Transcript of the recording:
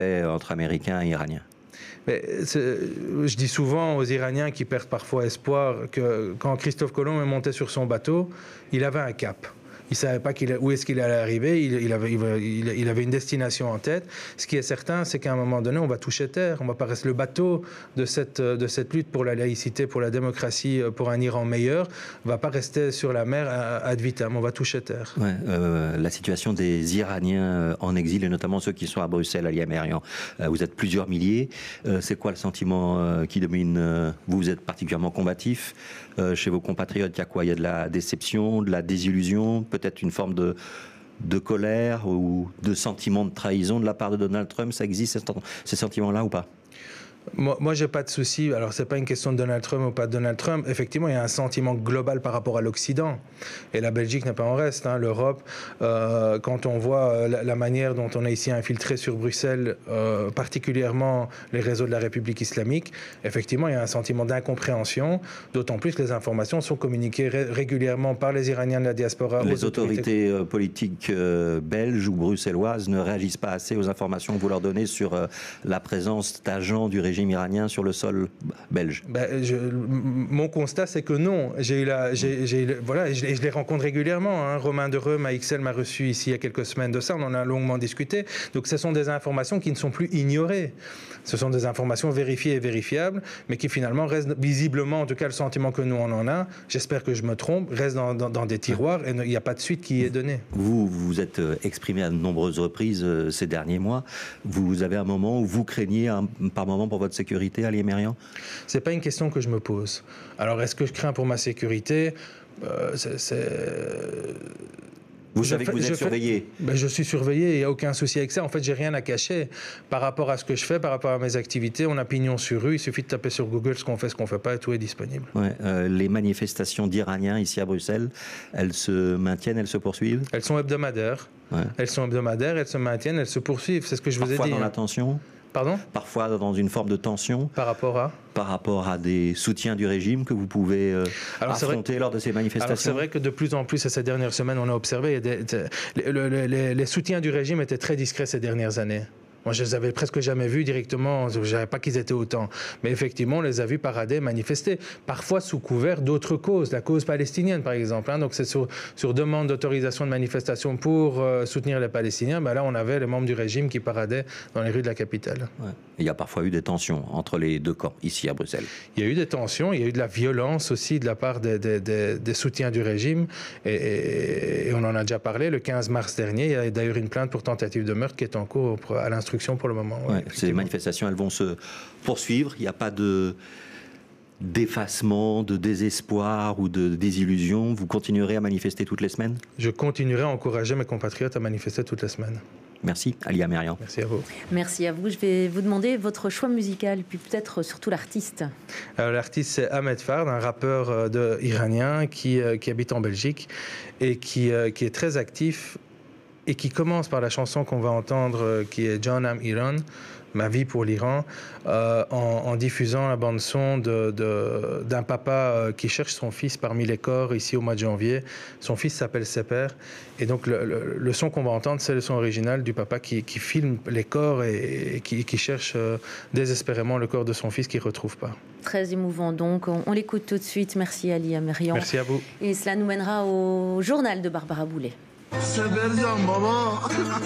entre Américains et Iraniens. Mais je dis souvent aux Iraniens qui perdent parfois espoir que quand Christophe Colomb est monté sur son bateau, il avait un cap. Il ne savait pas où est-ce qu'il allait arriver, il avait une destination en tête. Ce qui est certain, c'est qu'à un moment donné, on va toucher terre. On va pas rester le bateau de cette lutte pour la laïcité, pour la démocratie, pour un Iran meilleur, ne va pas rester sur la mer ad vitam. On va toucher terre. Ouais, la situation des Iraniens en exil, et notamment ceux qui sont à Bruxelles, Ali Amérian, vous êtes plusieurs milliers. C'est quoi le sentiment qui domine? Vous êtes particulièrement combatif. Chez vos compatriotes, il y a quoi? Il y a de la déception, de la désillusion, peut-être une forme de colère ou de sentiment de trahison de la part de Donald Trump. Ça existe, ces sentiments-là, ou pas? Moi, j'ai pas de souci. Alors, c'est pas une question de Donald Trump ou pas de Donald Trump. Effectivement, il y a un sentiment global par rapport à l'Occident. Et la Belgique n'est pas en reste. Hein. L'Europe, quand on voit la manière dont on a ici infiltré sur Bruxelles, particulièrement les réseaux de la République islamique, effectivement, il y a un sentiment d'incompréhension. D'autant plus que les informations sont communiquées régulièrement par les Iraniens de la diaspora. Les autorités politiques belges ou bruxelloises ne réagissent pas assez aux informations que vous leur donnez sur la présence d'agents du régime iranien sur le sol belge? Mon constat, c'est que non. Voilà, et je les rencontre régulièrement. Hein. Romain Dereux à XL m'a reçu ici il y a quelques semaines de ça. On en a longuement discuté. Donc, ce sont des informations qui ne sont plus ignorées. Ce sont des informations vérifiées et vérifiables, mais qui finalement restent visiblement, en tout cas le sentiment que nous on en a, j'espère que je me trompe, reste dans des tiroirs et il n'y a pas de suite qui y est donnée. Vous vous êtes exprimé à de nombreuses reprises ces derniers mois. Vous avez un moment où vous craignez par moment pour votre sécurité, Ali Amérian? C'est pas une question que je me pose. Alors, est-ce que je crains pour ma sécurité? Vous savez que vous êtes surveillé? Je suis surveillé, il n'y a aucun souci avec ça. En fait, j'ai rien à cacher. Par rapport à ce que je fais, par rapport à mes activités, on a pignon sur rue. Il suffit de taper sur Google ce qu'on fait, ce qu'on ne fait pas, et tout est disponible. Ouais, les manifestations d'Iraniens ici à Bruxelles, elles se maintiennent, elles se poursuivent? Elles sont hebdomadaires. Ouais. Elles sont hebdomadaires, elles se maintiennent, elles se poursuivent. C'est ce que je vous ai dit. Parfois dans la tension? Pardon? Parfois dans une forme de tension. Par rapport à? Par rapport à des soutiens du régime que vous pouvez affronter lors de ces manifestations? Alors c'est vrai que de plus en plus, ces dernières semaines, on a observé, les soutiens du régime étaient très discrets ces dernières années. Moi, je les avais presque jamais vus directement. Je ne savais pas qu'ils étaient autant. Mais effectivement, on les a vus parader, manifester. Parfois sous couvert d'autres causes. La cause palestinienne, par exemple. Hein. Donc, c'est sur demande d'autorisation de manifestation pour soutenir les Palestiniens. Ben là, on avait les membres du régime qui paradaient dans les rues de la capitale. Ouais. Il y a parfois eu des tensions entre les deux camps, ici à Bruxelles. Il y a eu des tensions. Il y a eu de la violence aussi de la part des soutiens du régime. Et on en a déjà parlé. Le 15 mars dernier, il y a d'ailleurs une plainte pour tentative de meurtre qui est en cours à l'instruction pour le moment. Ouais, ces manifestations, elles vont se poursuivre. Il n'y a pas d'effacement, de désespoir ou de désillusion. Vous continuerez à manifester toutes les semaines? Je continuerai à encourager mes compatriotes à manifester toutes les semaines. Merci, Ali Amérian. Merci à vous. Merci à vous. Je vais vous demander votre choix musical, puis peut-être surtout l'artiste. L'artiste, c'est Ahmed Fard, un rappeur iranien qui habite en Belgique et qui est très actif et qui commence par la chanson qu'on va entendre, qui est John Am Iran, Ma vie pour l'Iran, en diffusant la bande-son d'un papa qui cherche son fils parmi les corps ici au mois de janvier. Son fils s'appelle Seper. Et donc le son qu'on va entendre, c'est le son original du papa qui filme les corps et qui cherche désespérément le corps de son fils qu'il ne retrouve pas. Très émouvant donc. On l'écoute tout de suite. Merci Ali Amérian. Merci à vous. Et cela nous mènera au journal de Barbara Boulet.